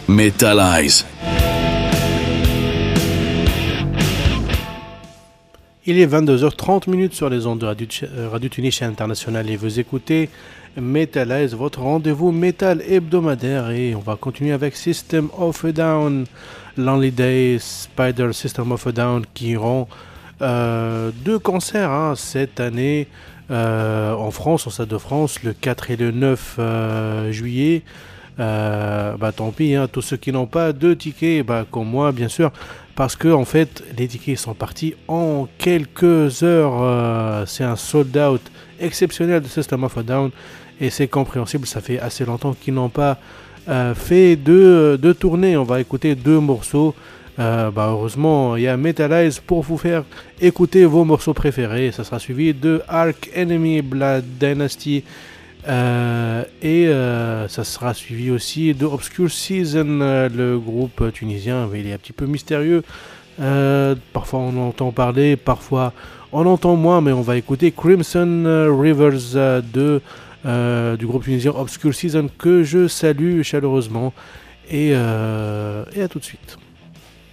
Metalize. Il est 22h30 sur les ondes de Radio Tunis International et vous écoutez Metalize, votre rendez-vous métal hebdomadaire, et on va continuer avec System of a Down, Lonely Day, Spider, System of a Down qui auront deux concerts cette année en France, au Stade de France, le 4 et le 9 juillet. Tant pis, tous ceux qui n'ont pas de tickets, comme moi bien sûr, parce que en fait les tickets sont partis en quelques heures. C'est un sold out exceptionnel de System of a Down et c'est compréhensible, ça fait assez longtemps qu'ils n'ont pas fait de tournée. On va écouter deux morceaux. Heureusement il y a Metalize pour vous faire écouter vos morceaux préférés. Ça sera suivi de Arch Enemy, Blood Dynasty, et ça sera suivi aussi de Obscure Season, le groupe tunisien. Il est un petit peu mystérieux, parfois on entend parler, parfois on entend moins, mais on va écouter Crimson Rivers du groupe tunisien Obscure Season, que je salue chaleureusement, et à tout de suite.